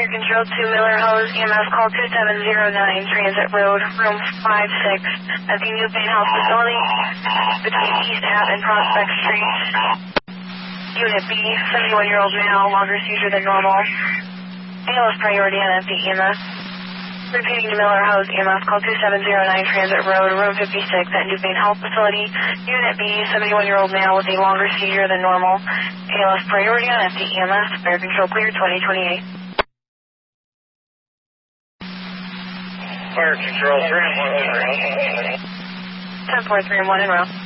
Fire Control to Miller Hose, EMS call 2709, Transit Road, room 56, at the New Bain Health Facility, between East Ave and Prospect Streets. Unit B, 71-year-old male, longer seizure than normal. ALS priority on empty EMS. Repeating to Miller Hose, EMS call 2709, Transit Road, room 56, at New Bain Health Facility. Unit B, 71-year-old male with a longer seizure than normal. ALS priority on empty EMS. Fire Control clear, 2028. Fire Control 3 and 1 over. 10-4, 3 and 1 en route.